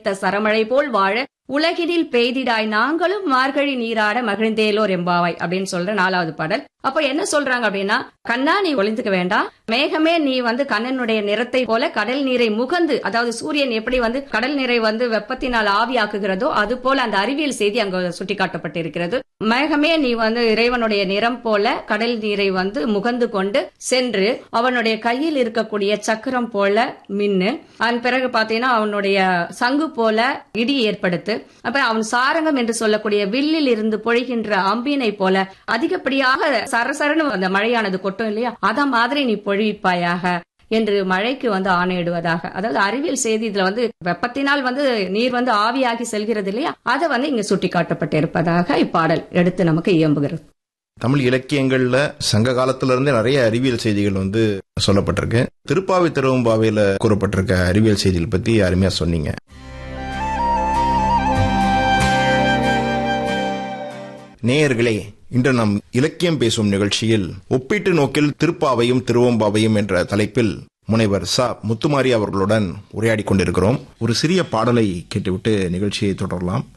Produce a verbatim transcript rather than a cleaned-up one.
உரைத்த சரமழை போல் வாழ உலகினில் பெய்திடாய் நாங்களும் மார்கழி நீராட மகிழ்ந்தேலோர் எம்பாவாய் அப்படின்னு சொல்ற நாலாவது பாடல். அப்ப என்ன சொல்றாங்க அப்படின்னா, கண்ணா நீ ஒளிந்துக்க வேண்டாம், மேகமே நீ வந்து கண்ணனுடைய நிறத்தை போல கடல் நீரை முகந்து, அதாவது சூரியன் எப்படி வந்து கடல் நீரை வந்து வெப்பத்தினால் ஆவியாக்குகிறதோ அது போல அந்த அறிவியல் செய்தி அங்க சுட்டிக்காட்டப்பட்டிருக்கிறது. மேகமே நீ வந்து இறைவனுடைய நிறம் போல கடல் நீரை வந்து முகந்து கொண்டு சென்று அவனுடைய கையில் இருக்கக்கூடிய சக்கரம் போல மின்னு, அதன் பிறகு பாத்தீங்கன்னா அவனுடைய சங்கு போல இடி ஏற்படுத்து, அப்ப அவன் சாரங்கம் என்று சொல்லக்கூடிய வில்லில் இருந்து பொழிகின்ற அம்பினை போல அதிகப்படியாக சரசரன்னு அந்த மழையானது கொட்டும் இல்லையா, அத மாதிரி நீ பொழிப்பாயாக என்று மழைக்கு வந்து ஆணையிடுவதாக. அதாவது அறிவியல் செய்தி இதுல வந்து வெப்பத்தினால் வந்து நீர் வந்து ஆவியாகி செல்கிறது இல்லையா, அதை வந்து இங்க சுட்டிக்காட்டப்பட்டிருப்பதாக இப்பாடல் எடுத்து நமக்கு இயம்புகிறது. தமிழ் இலக்கியங்கள்ல சங்க காலத்துல இருந்து நிறைய அறிவியல் செய்திகள் வந்து சொல்லப்பட்டிருக்கு. திருப்பாவை திருவெம்பாவையில கூறப்பட்டிருக்க அறிவியல் செய்திகள் பத்தி அருமையா சொன்னீங்க. நேயர்களே, இன்று நாம் இலக்கியம் பேசும் நிகழ்ச்சியில் ஒப்பீட்டு நோக்கில் திருப்பாவையும் திருவெம்பாவையும் என்ற தலைப்பில் முனைவர் ச முத்துமாரி அவர்களுடன் உரையாடி கொண்டிருக்கிறோம். ஒரு சிறிய பாடலை கேட்டுவிட்டு நிகழ்ச்சியை தொடரலாம்.